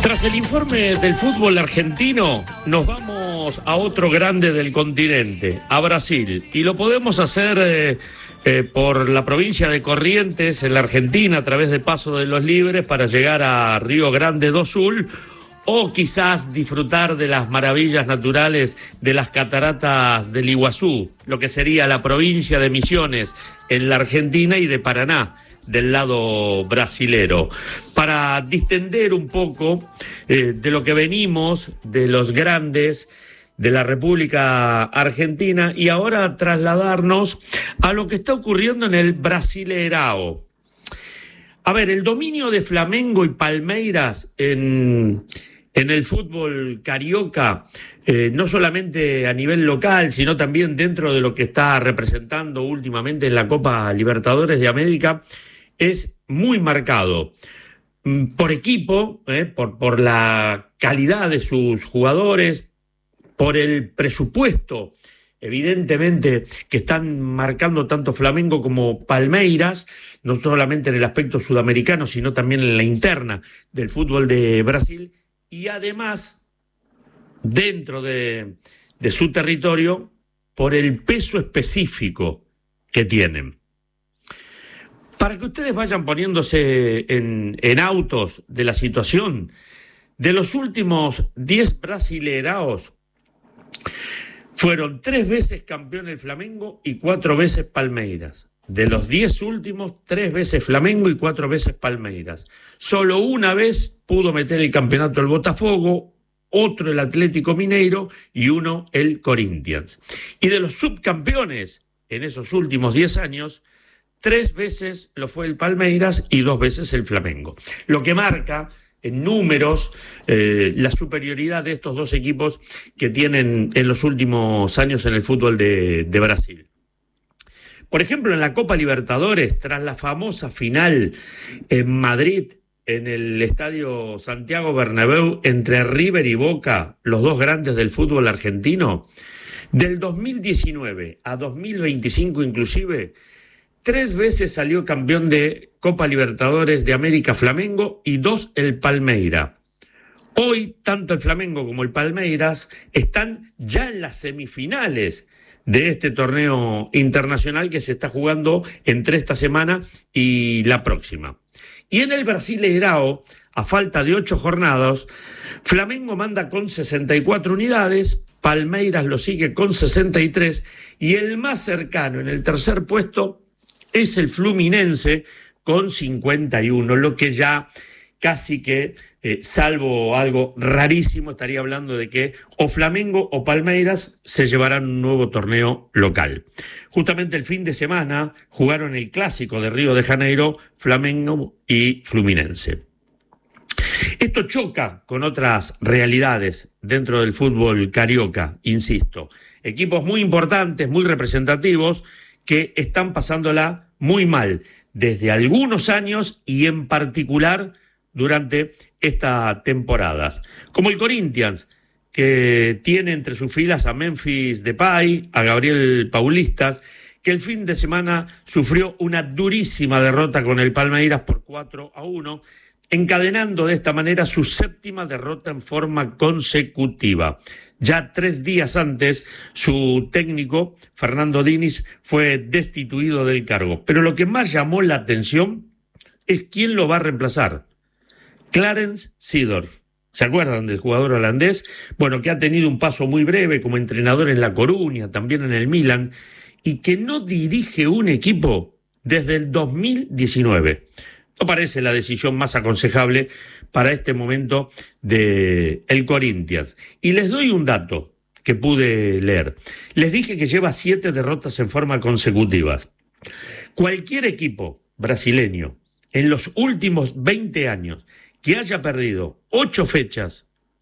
Tras el informe del fútbol argentino, nos vamos a otro grande del continente, a Brasil. Y lo podemos hacer por la provincia de Corrientes, en la Argentina, a través de Paso de los Libres, para llegar a Río Grande do Sul, o quizás disfrutar de las maravillas naturales de las cataratas del Iguazú, lo que sería la provincia de Misiones en la Argentina y de Paraná del lado brasilero, para distender un poco de lo que venimos, de los grandes de la República Argentina, y ahora trasladarnos a lo que está ocurriendo en el Brasileirao. A ver, el dominio de Flamengo y Palmeiras en el fútbol carioca, no solamente a nivel local, sino también dentro de lo que está representando últimamente en la Copa Libertadores de América, es muy marcado por equipo, por la calidad de sus jugadores, por el presupuesto, evidentemente, que están marcando tanto Flamengo como Palmeiras, no solamente en el aspecto sudamericano, sino también en la interna del fútbol de Brasil, y además, dentro de su territorio, por el peso específico que tienen. Para que ustedes vayan poniéndose en autos de la situación, de los últimos 10 brasileiraos, fueron 3 veces campeón el Flamengo y 4 veces Palmeiras. De los 10 últimos, 3 veces Flamengo y 4 veces Palmeiras. Solo una vez pudo meter el campeonato el Botafogo, otro el Atlético Mineiro y uno el Corinthians. Y de los subcampeones en esos últimos 10 años, 3 veces lo fue el Palmeiras y 2 veces el Flamengo. Lo que marca en números la superioridad de estos dos equipos que tienen en los últimos años en el fútbol de Brasil. Por ejemplo, en la Copa Libertadores, tras la famosa final en Madrid, en el estadio Santiago Bernabéu, entre River y Boca, los dos grandes del fútbol argentino, del 2019 a 2025 inclusive, 3 veces salió campeón de Copa Libertadores de América Flamengo y 2 el Palmeiras. Hoy, tanto el Flamengo como el Palmeiras están ya en las semifinales de este torneo internacional que se está jugando entre esta semana y la próxima. Y en el Brasileirao, a falta de 8 jornadas, Flamengo manda con 64 unidades, Palmeiras lo sigue con 63 y el más cercano en el tercer puesto es el Fluminense con 51, lo que ya casi que, salvo algo rarísimo, estaría hablando de que o Flamengo o Palmeiras se llevarán un nuevo torneo local. Justamente el fin de semana jugaron el clásico de Río de Janeiro, Flamengo y Fluminense. Esto choca con otras realidades dentro del fútbol carioca, insisto. Equipos muy importantes, muy representativos, que están pasándola muy mal desde algunos años y en particular durante estas temporadas. Como el Corinthians, que tiene entre sus filas a Memphis Depay, a Gabriel Paulistas, que el fin de semana sufrió una durísima derrota con el Palmeiras por 4-1, encadenando de esta manera su 7ª derrota en forma consecutiva. Ya 3 días antes, su técnico, Fernando Diniz, fue destituido del cargo. Pero lo que más llamó la atención es quién lo va a reemplazar. Clarence Seedorf. ¿Se acuerdan del jugador holandés? Bueno, que ha tenido un paso muy breve como entrenador en La Coruña, también en el Milan, y que no dirige un equipo desde el 2019. No parece la decisión más aconsejable para este momento de el Corinthians. Y les doy un dato que pude leer. Les dije que lleva 7 derrotas en forma consecutivas. Cualquier equipo brasileño en los últimos 20 años que haya perdido 8 fechas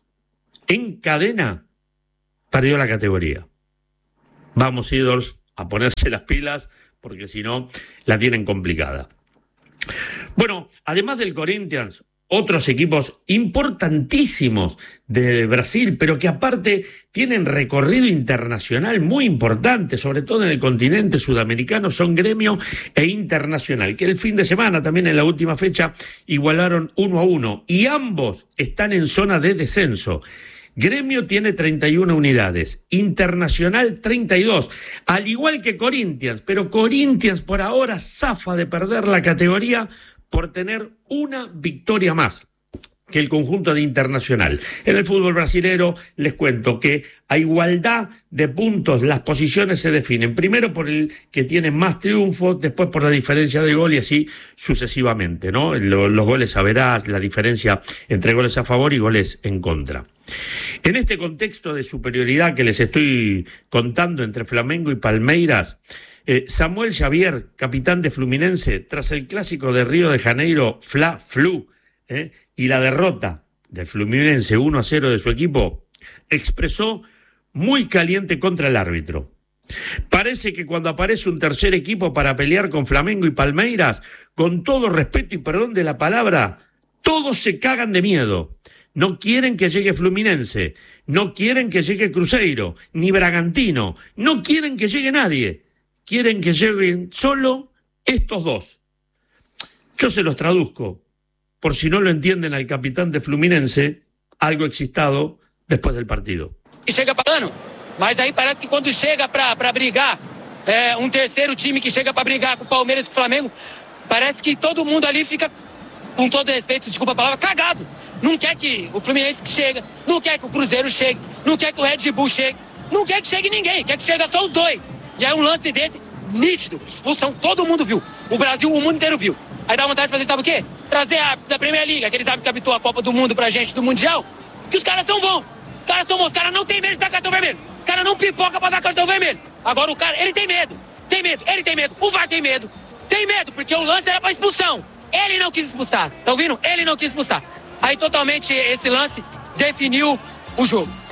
en cadena, perdió la categoría. Vamos, ídolos, a ponerse las pilas, porque si no, la tienen complicada. Bueno, además del Corinthians, otros equipos importantísimos de Brasil, pero que aparte tienen recorrido internacional muy importante, sobre todo en el continente sudamericano, son Gremio e Internacional, que el fin de semana, también en la última fecha, igualaron 1-1, y ambos están en zona de descenso. Gremio tiene 31 unidades, Internacional 32, al igual que Corinthians, pero Corinthians por ahora zafa de perder la categoría por tener una victoria más que el conjunto de Internacional. En el fútbol brasilero les cuento que a igualdad de puntos las posiciones se definen, primero por el que tiene más triunfos, después por la diferencia de gol y así sucesivamente, ¿no? Los goles a veraz, la diferencia entre goles a favor y goles en contra. En este contexto de superioridad que les estoy contando entre Flamengo y Palmeiras, Samuel Xavier, capitán de Fluminense, tras el clásico de Río de Janeiro, Fla-Flu, y la derrota del Fluminense 1-0 de su equipo, expresó muy caliente contra el árbitro. Parece que cuando aparece un tercer equipo para pelear con Flamengo y Palmeiras, con todo respeto y perdón de la palabra, todos se cagan de miedo. No quieren que llegue Fluminense, no quieren que llegue Cruzeiro, ni Bragantino, no quieren que llegue nadie. Quieren que lleguen solo estos dos. Yo se los traduzco, por si no lo entienden al capitán de Fluminense, algo excitado después del partido. E chega falando, mas aí parece que quando chega para brigar, um terceiro time que chega para brigar com o Palmeiras e com o Flamengo, parece que todo mundo ali fica, com todo respeito, desculpa a palavra, cagado. Não quer que o Fluminense chegue, não quer que o Cruzeiro chegue, não quer que o Red Bull chegue, não quer que chegue ninguém, quer que chegue só os dois. E aí um lance desse, nítido, expulsão, todo mundo viu. O Brasil, o mundo inteiro viu. Aí dá vontade de fazer, sabe o quê? Trazer da Premier League, aqueles árbitros que habitou a Copa do Mundo pra gente, do Mundial, que os caras são bons. Os caras são bons, os caras não tem medo de dar cartão vermelho. O cara não pipoca pra dar cartão vermelho. Agora o cara, ele tem medo, ele tem medo. O VAR tem medo, porque o lance era pra expulsão. Ele não quis expulsar, tá ouvindo? Ele não quis expulsar. Aí totalmente esse lance definiu o jogo.